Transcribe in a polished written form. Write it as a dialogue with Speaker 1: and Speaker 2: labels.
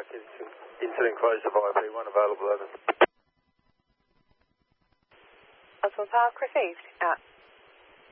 Speaker 1: Mike, incident closed of IP1 available, over.
Speaker 2: Oswald Park received. Out.